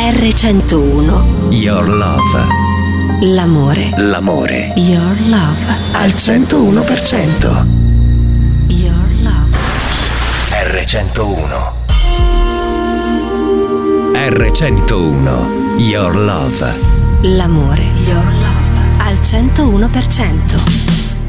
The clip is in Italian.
R101. Your Love. L'amore. L'amore. Your Love. Al 101%. Your Love. R101. R101. Your Love. L'amore. Your Love. Al 101%.